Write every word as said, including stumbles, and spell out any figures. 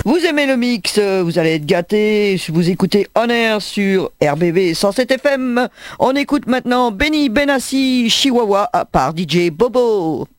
Vous aimez le mix, vous allez être gâtés. Vous écoutez On Air sur R B B cent sept F M. On écoute maintenant Benny Benassi Chihuahua par D J Bobo.